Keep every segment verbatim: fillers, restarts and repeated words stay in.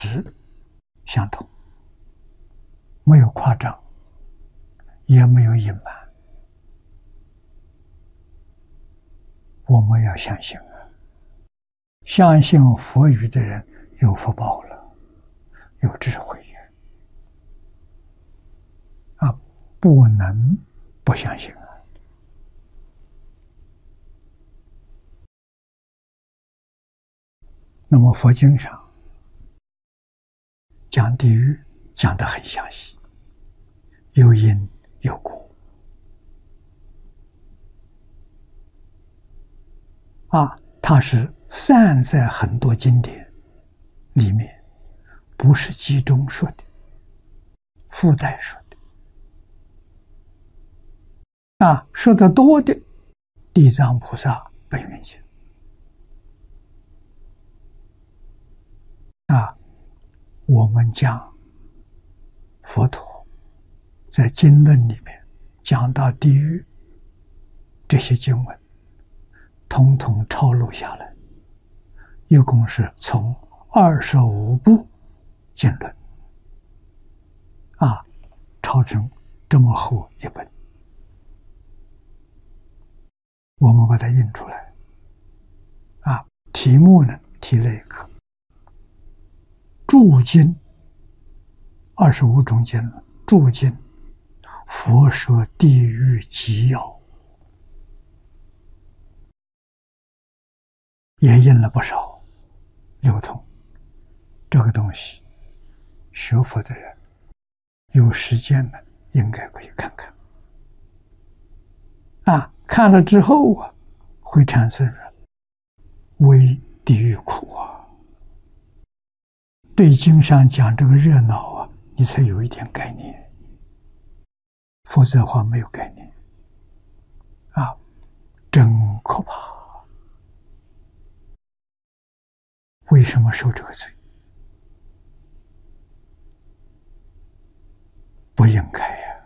相同，没有夸张，也没有隐瞒。我们要相信啊，相信佛语的人有福报了，有智慧啊，不能不相信啊。那么佛经上讲地狱讲得很详细，有因有果啊，它是散在很多经典里面，不是集中说的，附带说的啊，说得多的地藏菩萨本愿经啊，我们讲佛陀在经论里面讲到地狱这些经文，统统抄录下来，一共是从二十五部经论啊，抄成这么厚一本，我们把它印出来啊。题目呢，提了一个注经，二十五种经论注经，佛说地狱集要，也印了不少，流通。这个东西，学佛的人有时间呢，应该可以看看。啊，看了之后啊，会产生为地狱苦啊。对经上讲这个热闹啊，你才有一点概念，否则的话没有概念啊，真可怕。为什么受这个罪？不应该呀。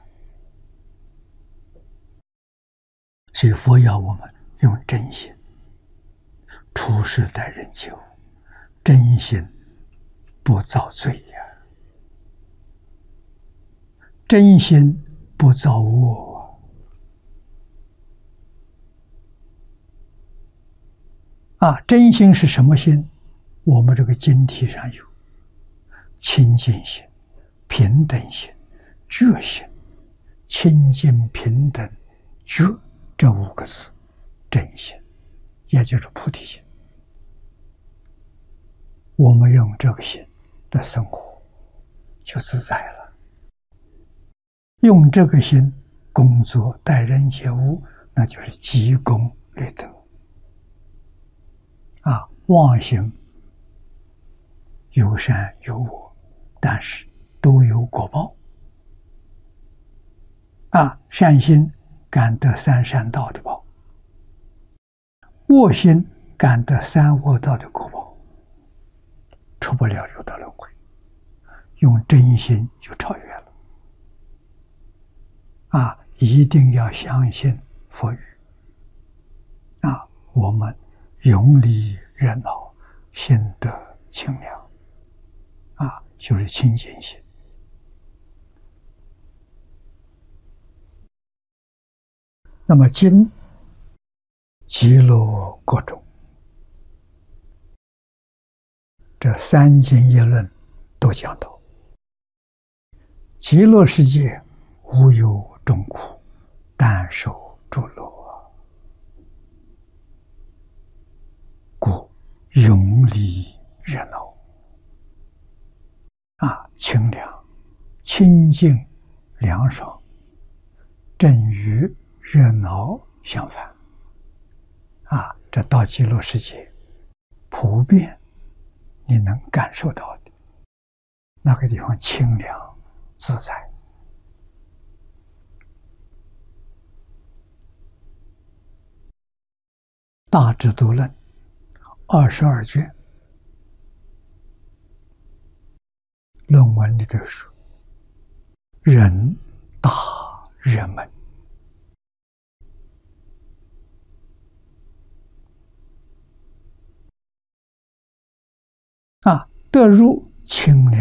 所以佛要我们用真心处事待人接物，真心不造罪呀，真心不造恶啊！真心是什么心？我们这个经题上有清净心、平等心、觉心。清净、平等、觉这五个字，真心，也就是菩提心。我们用这个心的生活就自在了，用这个心工作待人接物，那就是积功累德啊。妄心有善有恶，但是都有果报啊。善心感得三善道的报，恶心感得三恶道的果报，出不了六道轮回。用真心就超越了啊！一定要相信佛语啊！我们永离热闹，心得清凉啊，就是清净心。那么经极乐各种，这三经一论都讲到，极乐世界无有众苦，但受诸乐，故永离热闹啊，清凉、清净、凉爽，正与热闹相反啊！这到极乐世界，普遍你能感受到的，那个地方清凉自在。大智度论二十二卷论文里头说，人大热门啊，得入清凉